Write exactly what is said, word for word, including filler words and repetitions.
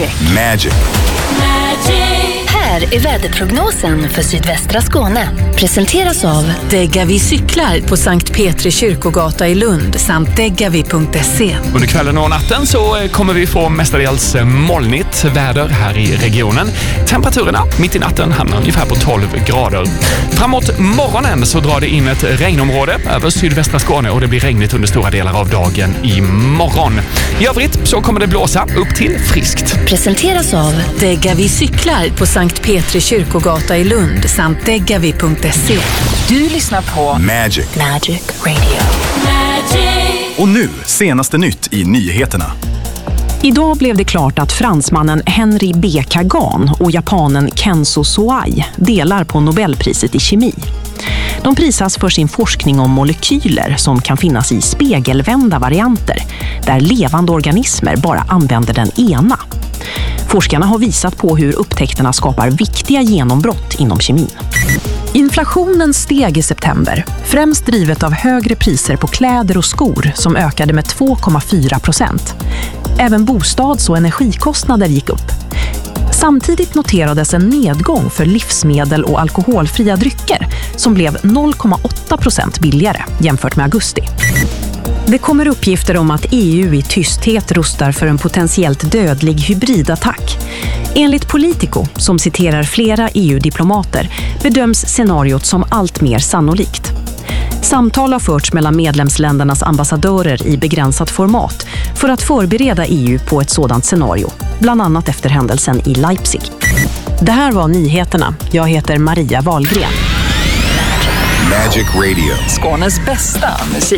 Magic. Här är väderprognosen för sydvästra Skåne. Presenteras av Degavi cyklar på Sankt Petri kyrkogata i Lund samt degavi punkt se. Under kvällen och natten så kommer vi få mestadels molnigt väder här i regionen. Temperaturerna mitt i natten hamnar ungefär på tolv grader. Framåt morgonen så drar det in ett regnområde över sydvästra Skåne och det blir regnigt under stora delar av dagen imorgon. I övrigt så kommer det blåsa upp till friskt. Presenteras av Degavi cyklar på Sankt Petri kyrkogata i Lund samt degavi punkt se. Du lyssnar på Magic. Magic Radio. Och nu, senaste nytt i nyheterna. Idag blev det klart att fransmannen Henri B. Kagan och japanen Kenzo Soai delar på Nobelpriset i kemi. De prisas för sin forskning om molekyler som kan finnas i spegelvända varianter, där levande organismer bara använder den ena. Forskarna har visat på hur upptäckterna skapar viktiga genombrott inom kemin. Inflationen steg i september, främst drivet av högre priser på kläder och skor som ökade med två komma fyra procent. Även bostads- och energikostnader gick upp. Samtidigt noterades en nedgång för livsmedel och alkoholfria drycker som blev noll komma åtta procent billigare jämfört med augusti. Det kommer uppgifter om att E U i tysthet rustar för en potentiellt dödlig hybridattack. Enligt Politico, som citerar flera E U-diplomater, bedöms scenariot som allt mer sannolikt. Samtal har förts mellan medlemsländernas ambassadörer i begränsat format för att förbereda E U på ett sådant scenario, bland annat efter händelsen i Leipzig. Det här var nyheterna. Jag heter Maria Wahlgren. Magic Radio. Skånes bästa musik.